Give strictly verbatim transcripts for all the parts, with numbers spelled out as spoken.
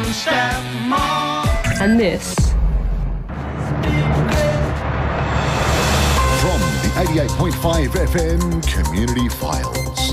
And this from the eighty-eight point five F M Community Files.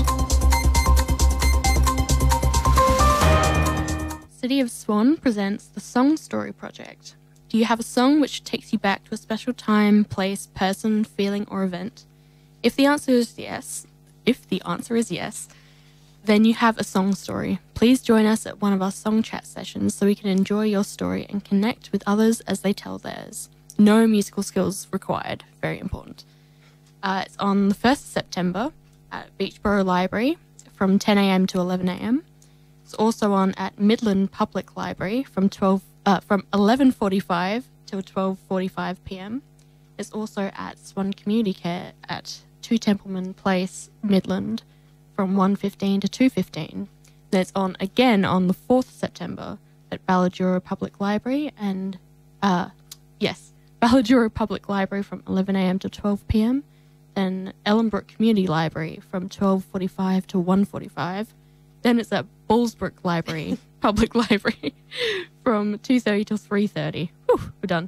City of Swan presents the Song Story Project. Do you have a song which takes you back to a special time, place, person, feeling, or event? If the answer is yes, if the answer is yes, then you have a song story. Please join us at one of our song chat sessions so we can enjoy your story and connect with others as they tell theirs. No musical skills required. Very important. Uh, it's on the first of September at Beachborough Library from ten a.m. to eleven a.m. It's also on at Midland Public Library from twelve uh, from eleven forty-five till twelve forty-five p.m. It's also at Swan Community Care at two Templeman Place, Midland, from one fifteen to two fifteen. Then it's on again on the fourth of September at Balladura Public Library and uh yes, Balladura Public Library from eleven a.m. to twelve p.m. Then Ellenbrook Community Library from twelve forty-five to one forty-five. Then it's at Bullsbrook Library, Public Library, from two thirty till three thirty. Whew, we're done.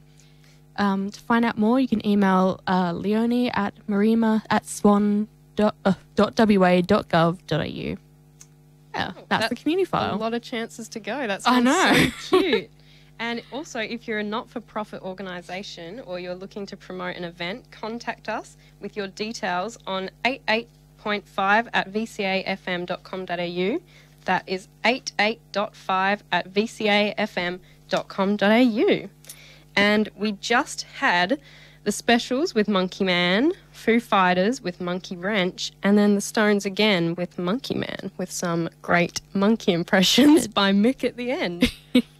Um, to find out more, you can email uh, Leonie at marima at swan dot w a dot gov dot a u. Yeah, Oh, that's the community file. A lot of chances to go. That's I know. so cute. And also, if you're a not-for-profit organisation or you're looking to promote an event, contact us with your details on eighty-eight point five at v c a f m dot com dot a u. That is eighty-eight point five at v c a f m dot com dot a u. And we just had the Specials with Monkey Man, Foo Fighters with Monkey Wrench, and then the Stones again with Monkey Man, with some great monkey impressions by Mick at the end.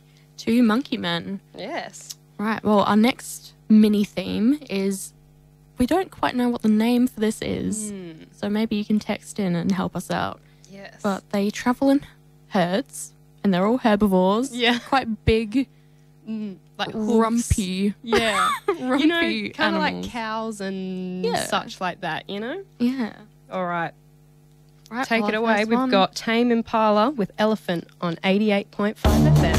Two Monkey Men. Yes. Right, well, our next mini theme is, we don't quite know what the name for this is, Mm. so maybe you can text in and help us out. Yes. But they travel in herds, and they're all herbivores. Yeah. Quite big, Mm, like rumpy. Yeah. rumpy You know, kind of like animals. cows and Yeah. such like that, you know? Yeah. All right. Right, Take well, it away. first We've one. got Tame Impala with Elephant on eighty-eight point five F M.